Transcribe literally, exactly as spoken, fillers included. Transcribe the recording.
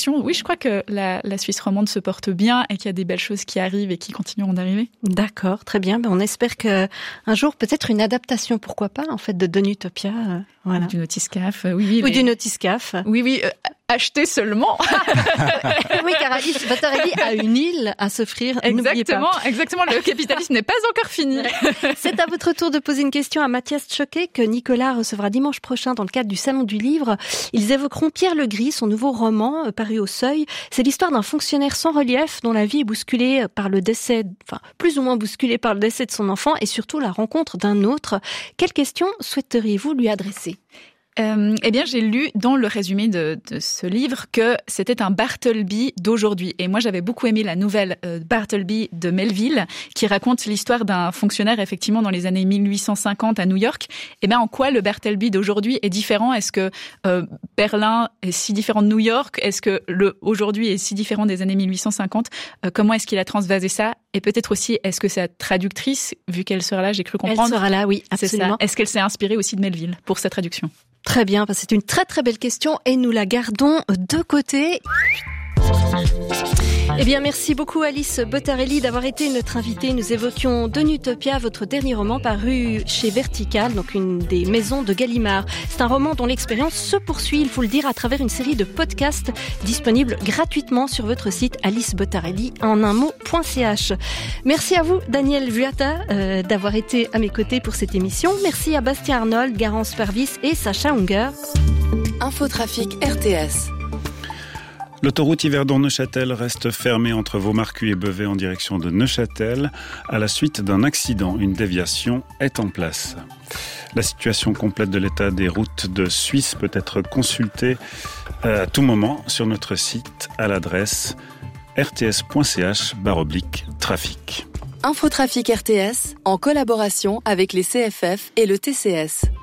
question, oui, je crois que la, la Suisse romande se porte bien et qu'il y a des belles choses qui arrivent et qui continueront d'arriver. D'accord, très bien. Ben, on espère que un jour, peut-être une adaptation, pourquoi pas, en fait, de Donutopia. Euh, voilà. Ou du Notiscaf, oui, oui. Ou les... du Notiscaf. Oui, oui. Euh, achetez seulement. Oui, car Alice Bottarelli a une île à s'offrir. Exactement, exactement. Le capitalisme n'est pas encore fini. C'est à votre tour de poser une question à Mathias Choquet que Nicolas recevra dimanche prochain dans le cadre du Salon du Livre. Ils évoqueront Pierre Legris, son nouveau roman paru au Seuil. C'est l'histoire d'un fonctionnaire sans relief dont la vie est bousculée par le décès, enfin plus ou moins bousculée par le décès de son enfant et surtout la rencontre d'un autre. Quelle question souhaiteriez-vous lui adresser ? Euh, eh bien, j'ai lu dans le résumé de, de ce livre que c'était un Bartleby d'aujourd'hui. Et moi, j'avais beaucoup aimé la nouvelle euh, Bartleby de Melville, qui raconte l'histoire d'un fonctionnaire, effectivement, dans les années mille huit cent cinquante à New York. Eh bien, en quoi le Bartleby d'aujourd'hui est différent ? Est-ce que euh, Berlin est si différent de New York ? Est-ce que le aujourd'hui est si différent des années mille huit cent cinquante ? euh, Comment est-ce qu'il a transvasé ça ? Et peut-être aussi, est-ce que sa traductrice, vu qu'elle sera là, j'ai cru comprendre. Elle sera là, oui, absolument. C'est ça. Est-ce qu'elle s'est inspirée aussi de Melville pour sa traduction ? Très bien, c'est une très très belle question et nous la gardons de côté. Eh bien, merci beaucoup Alice Bottarelli d'avoir été notre invitée. Nous évoquions Donutopia, votre dernier roman paru chez Vertical, donc une des maisons de Gallimard. C'est un roman dont l'expérience se poursuit, il faut le dire, à travers une série de podcasts disponibles gratuitement sur votre site alice bottarelli en un mot point c h. Merci à vous, Daniel Vuata, euh, d'avoir été à mes côtés pour cette émission. Merci à Bastien Arnold, Garance Parvis et Sacha Unger. Infotrafic R T S. L'autoroute Yverdon-Neuchâtel reste fermée entre Vaumarcus et Beauvais en direction de Neuchâtel à la suite d'un accident. Une déviation est en place. La situation complète de l'état des routes de Suisse peut être consultée à tout moment sur notre site à l'adresse r t s point c h barre oblique trafic. Infotrafic R T S en collaboration avec les C F F et le T C S.